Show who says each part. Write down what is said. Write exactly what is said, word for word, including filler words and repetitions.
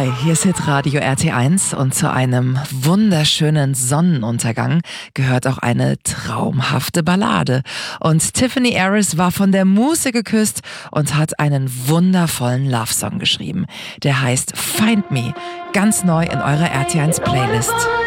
Speaker 1: Hi, hier ist Hitradio R T eins und zu einem wunderschönen Sonnenuntergang gehört auch eine traumhafte Ballade. Und Tiffany Harris war von der Muse geküsst und hat einen wundervollen Love-Song geschrieben. Der heißt Find Me, ganz neu in eurer R T eins Playlist.